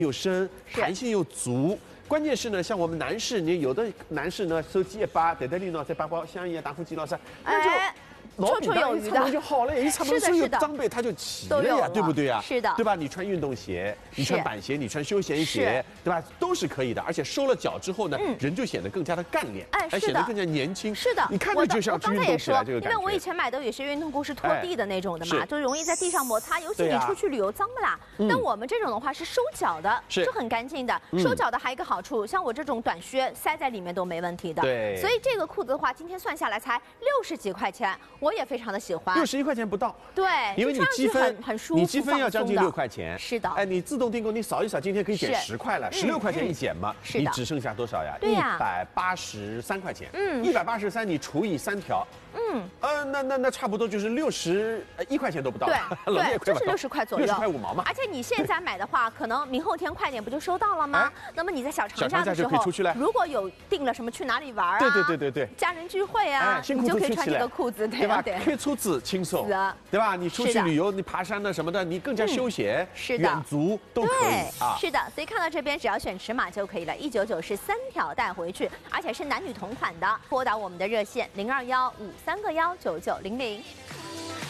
又深，弹性又足。关键是呢，像我们男士，你有的男士呢，手机一拔，袋袋里呢再拔包香烟、打火机咾啥，那就。 绰绰有余的就好了，一擦门所有装备它就齐了呀，对不对呀？ 是的， 对吧？你穿运动鞋，你穿板鞋，你穿休闲鞋，对吧？都是可以的。而且收了脚之后呢，人就显得更加的干练， 哎， 显得更加年轻。 是的， 你看着就像去运动起来这个感觉。 因为我以前买的有些运动裤是拖地的那种的嘛，就容易在地上摩擦，尤其你出去旅游脏不啦。但我们这种的话是收脚的，是很干净的。收脚的还有一个好处，像我这种短靴塞在里面都没问题的。 对， 所以这个裤子的话，今天算下来才60几块钱，我也非常的喜欢。 61块钱不到， 对， 因为你积分很舒服， 你积分要将近6块钱， 是的。 哎，你自动订购，你扫一扫，今天可以减10块了，16块钱一减嘛，你只剩下多少呀？ 对呀 ，183块钱。183你除以3条，那差不多就是61块钱都不到， 对，就是60块左右 ，60块5毛嘛。 而且你现在买的话，可能明后天快点不就收到了吗？那么你在小长假的时候，如果有订了什么去哪里玩啊， 对， 家人聚会啊，你就可以穿这个裤子，对吧？ 开车子轻松，对吧？你出去旅游，你爬山的什么的，你更加休闲，远足都可以啊。 是的，所以看到这边只要选尺码就可以了，199是3条带回去，而且是男女同款的。拨打我们的热线0215319900。